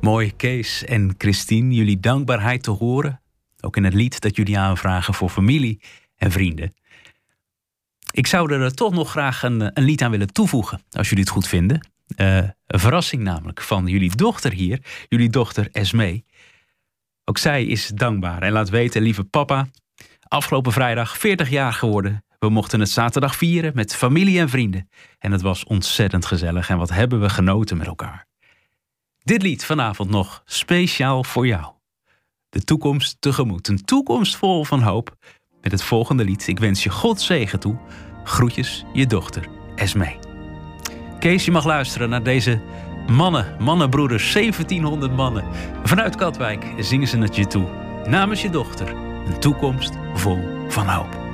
Mooi, Kees en Christine, jullie dankbaarheid te horen. Ook in het lied dat jullie aanvragen voor familie en vrienden. Ik zou er toch nog graag een lied aan willen toevoegen, als jullie het goed vinden. Een verrassing namelijk van jullie dochter hier, jullie dochter Esmee. Ook zij is dankbaar en laat weten, lieve papa, afgelopen vrijdag 40 jaar geworden. We mochten het zaterdag vieren met familie en vrienden. En het was ontzettend gezellig en wat hebben we genoten met elkaar. Dit lied vanavond nog speciaal voor jou. De toekomst tegemoet. Een toekomst vol van hoop. Met het volgende lied. Ik wens je God zegen toe. Groetjes, je dochter Esmee. Kees, je mag luisteren naar deze mannenbroeders. 1700 mannen. Vanuit Katwijk zingen ze het je toe. Namens je dochter. Een toekomst vol van hoop.